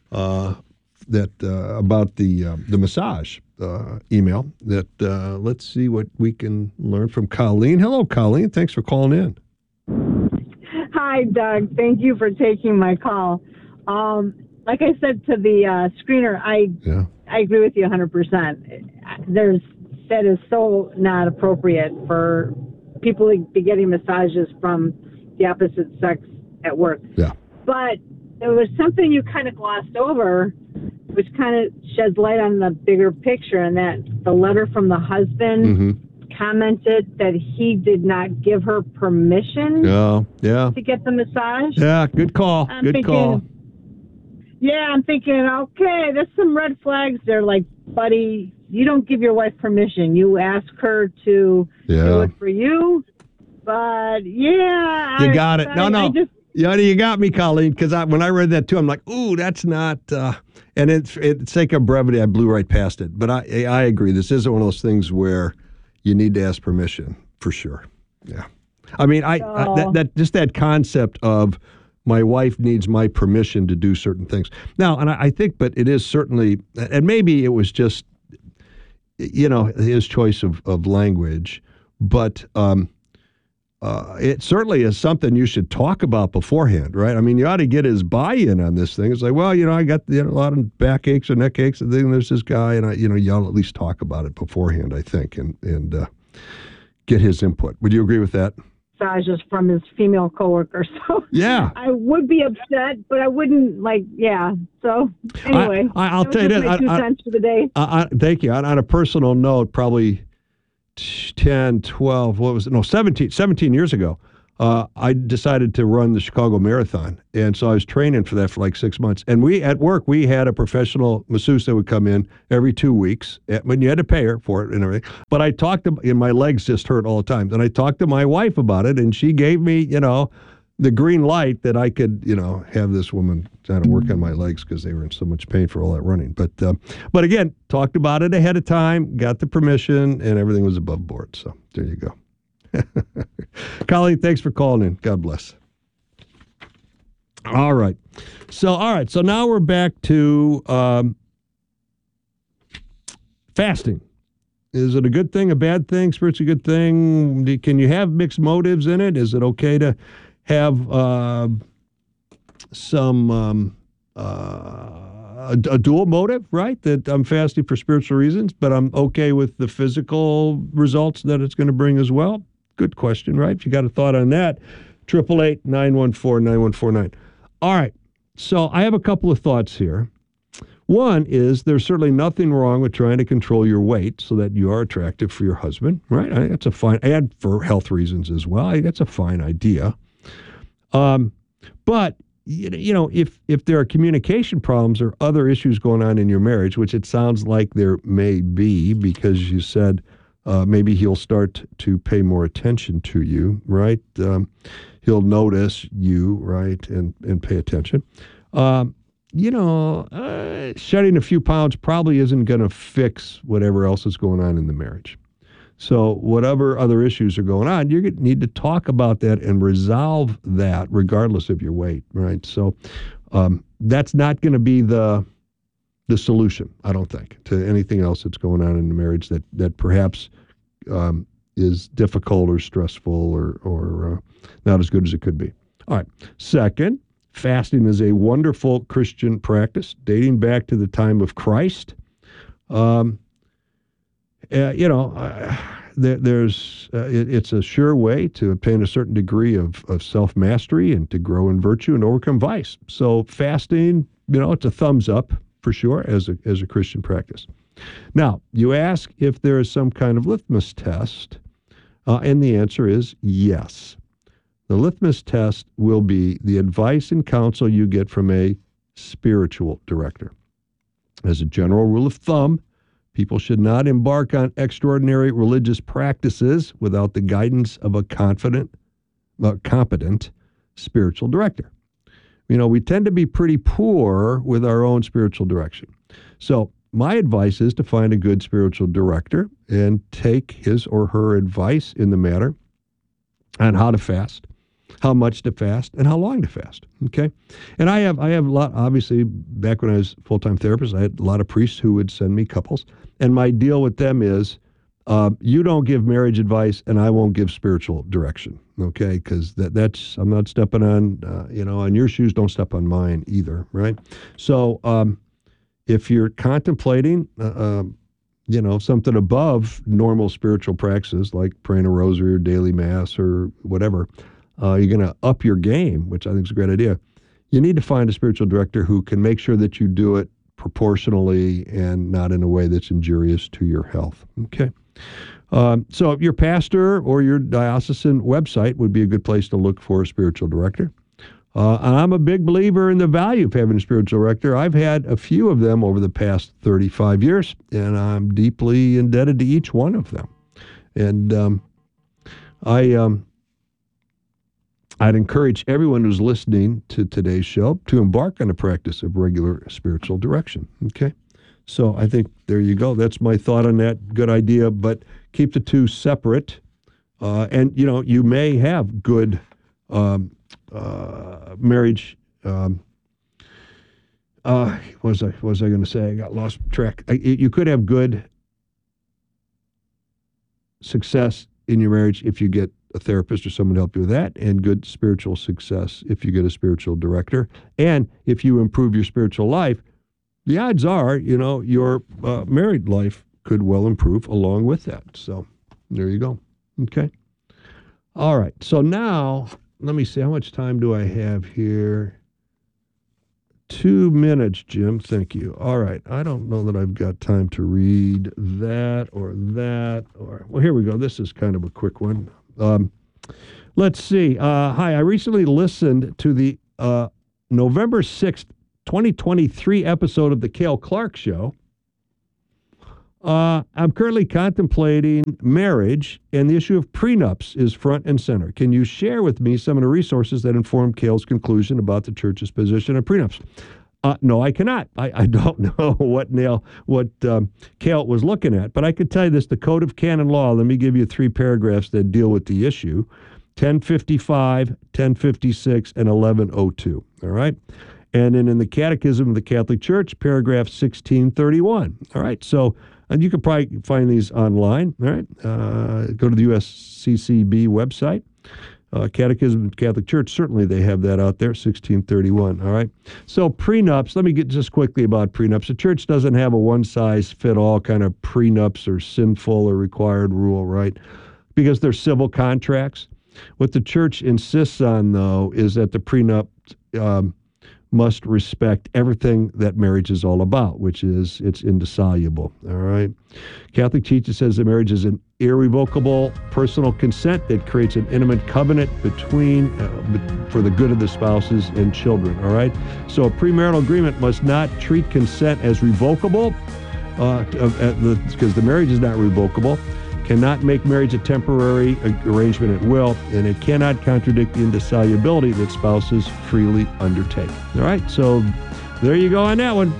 About the massage email that let's see what we can learn from Colleen. Hello, Colleen. Thanks for calling in. Hi, Doug. Thank you for taking my call. Like I said to the screener, I agree with you 100%. That is so not appropriate for people to be getting massages from the opposite sex at work. Yeah. But there was something you kind of glossed over, which kind of sheds light on the bigger picture, and that the letter from the husband commented that he did not give her permission to get the massage. Yeah, good call. I'm thinking, okay, there's some red flags there. Like, buddy, you don't give your wife permission. You ask her to do it for you. But, you got it. You got me, Colleen, because when I read that too, I'm like, ooh, that's not, and it's sake of brevity, I blew right past it. But I agree. This isn't one of those things where you need to ask permission, for sure. Yeah. I mean, that concept of my wife needs my permission to do certain things. Now, and I think, but it is certainly, and maybe it was just, his choice of language, but it certainly is something you should talk about beforehand, right? I mean, you ought to get his buy-in on this thing. It's like, well, I got a lot of back aches or neck aches, and then there's this guy, and you ought to at least talk about it beforehand, I think, and get his input. Would you agree with that? Massages from his female coworker, so yeah, I would be upset, but I wouldn't So anyway, I'll tell you this. My 2 cents for the day. Thank you. On a personal note, probably 10, 12, 17 years ago, I decided to run the Chicago Marathon. And so I was training for that for like 6 months. And at work, we had a professional masseuse that would come in every 2 weeks. When you had to pay her for it and everything. But I talked to, and my legs just hurt all the time. And I talked to my wife about it, and she gave me, the green light that I could, have this woman kind of work on my legs because they were in so much pain for all that running. But again, talked about it ahead of time, got the permission, and everything was above board. So there you go. Colleen, thanks for calling in. God bless. All right. So now we're back to fasting. Is it a good thing, a bad thing, spiritually good thing? Can you have mixed motives in it? Is it okay to have some a dual motive, right? That I'm fasting for spiritual reasons, but I'm okay with the physical results that it's going to bring as well? Good question, right? If you got a thought on that, 888-914-9149. All right. So I have a couple of thoughts here. One is there's certainly nothing wrong with trying to control your weight so that you are attractive for your husband, right? I think that's a fine, and for health reasons as well. I think that's a fine idea. But if there are communication problems or other issues going on in your marriage, which it sounds like there may be, because you said maybe he'll start to pay more attention to you, right? He'll notice you, right, and pay attention. Shedding a few pounds probably isn't going to fix whatever else is going on in the marriage. So whatever other issues are going on, you're going to need to talk about that and resolve that regardless of your weight, right? So that's not going to be the solution, I don't think, to anything else that's going on in the marriage that perhaps is difficult or stressful or not as good as it could be. All right. Second, fasting is a wonderful Christian practice dating back to the time of Christ. It's a sure way to obtain a certain degree of self-mastery and to grow in virtue and overcome vice. So fasting, it's a thumbs up for sure as a Christian practice. Now, you ask if there is some kind of litmus test, and the answer is yes. The litmus test will be the advice and counsel you get from a spiritual director. As a general rule of thumb, people should not embark on extraordinary religious practices without the guidance of a competent spiritual director. We tend to be pretty poor with our own spiritual direction. So my advice is to find a good spiritual director and take his or her advice in the matter on how to fast, how much to fast, and how long to fast. Okay, and I have a lot. Obviously, back when I was full-time therapist, I had a lot of priests who would send me couples, and my deal with them is, you don't give marriage advice, and I won't give spiritual direction. Okay, because that's I'm not stepping on on your shoes. Don't step on mine either. Right. So if you're contemplating something above normal spiritual practices like praying a rosary or daily mass or whatever, you're going to up your game, which I think is a great idea. You need to find a spiritual director who can make sure that you do it proportionally and not in a way that's injurious to your health. Okay. So your pastor or your diocesan website would be a good place to look for a spiritual director. And I'm a big believer in the value of having a spiritual director. I've had a few of them over the past 35 years, and I'm deeply indebted to each one of them. And I'd encourage everyone who's listening to today's show to embark on a practice of regular spiritual direction. Okay? So I think there you go. That's my thought on that. Good idea, but keep the two separate. And, you may have good marriage. What was I going to say? I got lost track. You could have good success in your marriage if you get a therapist or someone to help you with that, and good spiritual success if you get a spiritual director. And if you improve your spiritual life, the odds are, your married life could well improve along with that. So there you go. Okay. All right. So now, let me see. How much time do I have here? 2 minutes, Jim. Thank you. All right. I don't know that I've got time to read that. Well, here we go. This is kind of a quick one. Let's see. Hi. I recently listened to the November 6th, 2023 episode of the Cale Clark Show. I'm currently contemplating marriage, and the issue of prenups is front and center. Can you share with me some of the resources that inform Cale's conclusion about the church's position on prenups? No, I cannot. I don't know what Cale was looking at, but I could tell you this, the Code of Canon Law, let me give you 3 paragraphs that deal with the issue, 1055, 1056, and 1102, all right? And then in the Catechism of the Catholic Church, paragraph 1631, all right? So, and you can probably find these online, all right? Go to the USCCB website. Catechism of the Catholic Church, certainly they have that out there, 1631, all right? So prenups, let me get just quickly about prenups. The church doesn't have a one-size-fit-all kind of prenups or sinful or required rule, right? Because they're civil contracts. What the church insists on, though, is that the prenup must respect everything that marriage is all about, which is it's indissoluble, all right? Catholic teaching says that marriage is an irrevocable personal consent that creates an intimate covenant between, for the good of the spouses and children, all right? So a premarital agreement must not treat consent as revocable, because the marriage is not revocable, cannot make marriage a temporary arrangement at will, and it cannot contradict the indissolubility that spouses freely undertake. All right, so there you go on that one.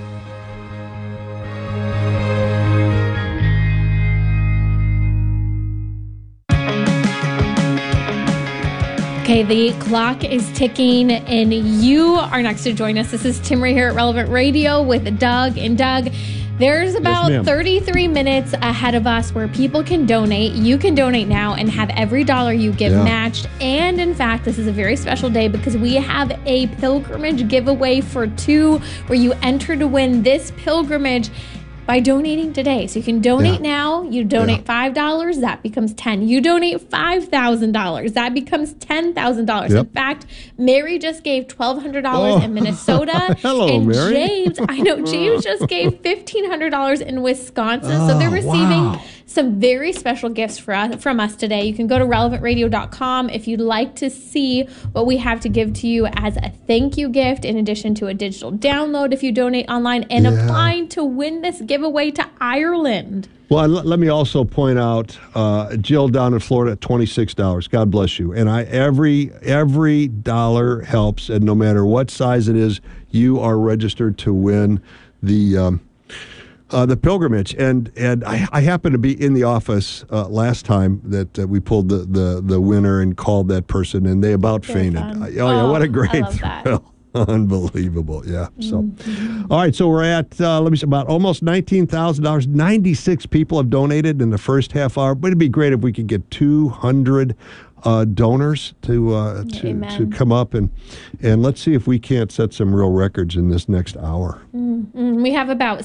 Okay, the clock is ticking, and you are next to join us. This is Timmerie here at Relevant Radio with Doug. And Doug, there's about 33 minutes ahead of us where people can donate. You can donate now and have every dollar you give matched. And in fact, this is a very special day because we have a pilgrimage giveaway for 2 where you enter to win this pilgrimage by donating today. So you can donate now. You donate $5, that becomes $10. You donate $5,000, that becomes $10,000. In fact, Mary just gave $1,200 in Minnesota. Hello, and Mary. James just gave $1,500 in Wisconsin. So they're receiving some very special gifts from us today. You can go to relevantradio.com if you'd like to see what we have to give to you as a thank you gift, in addition to a digital download if you donate online, and applying to win this giveaway to Ireland. Well, let me also point out Jill down in Florida at $26. God bless you. And every dollar helps, and no matter what size it is, you are registered to win the pilgrimage. And I happened to be in the office last time that we pulled the winner and called that person, and they about fainted. What a great thrill. Unbelievable. Yeah. So, all right. So we're at, about almost $19,000. 96 people have donated in the first half hour. But it'd be great if we could get 200 donors to come up and let's see if we can't set some real records in this next hour. We have about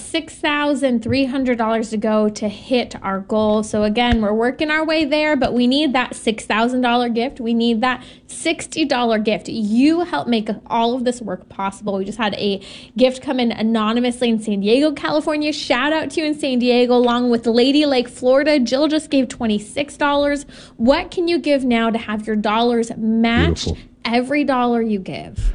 $6,300 to go to hit our goal. So again, we're working our way there, but we need that $6,000 gift. We need that $60 gift. You help make all of this work possible. We just had a gift come in anonymously in San Diego, California. Shout out to you in San Diego, along with Lady Lake, Florida. Jill just gave $26. What can you give now to have your dollars matched? Every dollar you give.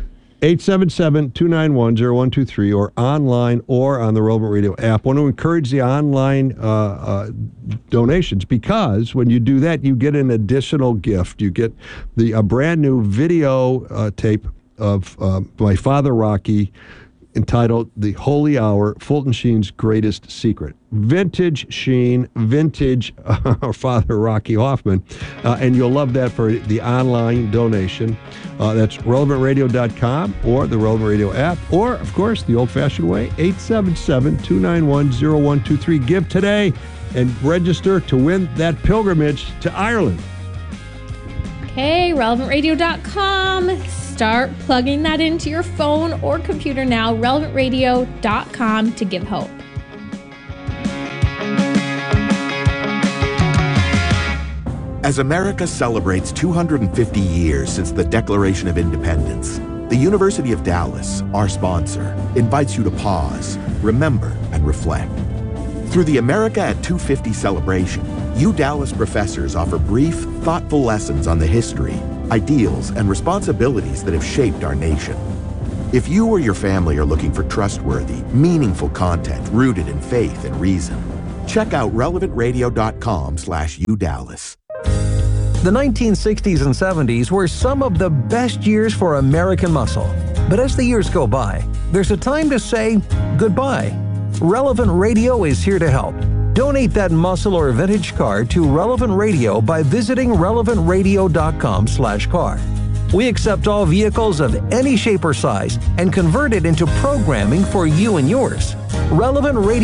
877-291-0123 or online or on the Relevant Radio app. I want to encourage the online donations, because when you do that, you get an additional gift. You get a brand new video tape of my father, Rocky, entitled The Holy Hour, Fulton Sheen's Greatest Secret. Vintage Sheen, vintage Father Rocky Hoffman. And you'll love that for the online donation. That's relevantradio.com or the Relevant Radio app, or, of course, the old-fashioned way, 877-291-0123. Give today and register to win that pilgrimage to Ireland. Okay, relevantradio.com. Start plugging that into your phone or computer now. Relevantradio.com to give hope. As America celebrates 250 years since the Declaration of Independence, the University of Dallas, our sponsor, invites you to pause, remember, and reflect. Through the America at 250 celebration, Dallas professors offer brief, thoughtful lessons on the history, ideals, and responsibilities that have shaped our nation. If you or your family are looking for trustworthy, meaningful content rooted in faith and reason, check out relevantradio.com/UDallas. The 1960s and 70s were some of the best years for American muscle. But as the years go by, there's a time to say goodbye. Relevant Radio is here to help. Donate that muscle or vintage car to Relevant Radio by visiting relevantradio.com/car. We accept all vehicles of any shape or size and convert it into programming for you and yours. Relevant Radio